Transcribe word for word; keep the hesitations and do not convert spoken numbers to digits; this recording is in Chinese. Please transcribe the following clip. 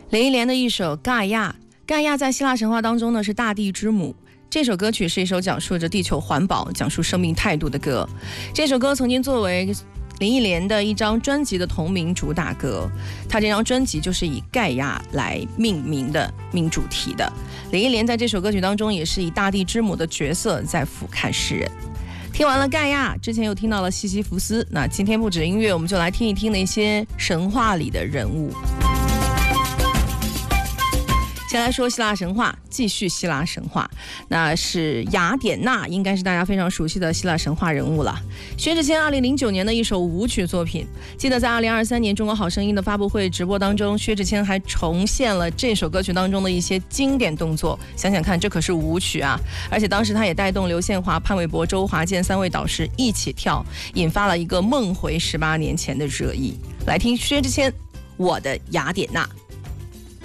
林忆莲的一首《盖亚》，盖亚在希腊神话当中呢是大地之母。这首歌曲是一首讲述着地球环保、讲述生命态度的歌。这首歌曾经作为林忆莲的一张专辑的同名主打歌，她这张专辑就是以盖亚来命名的、命主题的。林忆莲在这首歌曲当中也是以大地之母的角色在俯瞰世人。听完了盖亚，之前又听到了西西弗斯，那今天不止音乐，我们就来听一听那些神话里的人物。先来说希腊神话，继续希腊神话，那是雅典娜，应该是大家非常熟悉的希腊神话人物了。薛之谦二零零九年的一首舞曲作品，记得在二零二三年中国好声音的发布会直播当中，薛之谦还重现了这首歌曲当中的一些经典动作。想想看，这可是舞曲啊！而且当时他也带动刘宪华、潘玮柏、周华健三位导师一起跳，引发了一个梦回十八年前的热议。来听薛之谦《我的雅典娜》。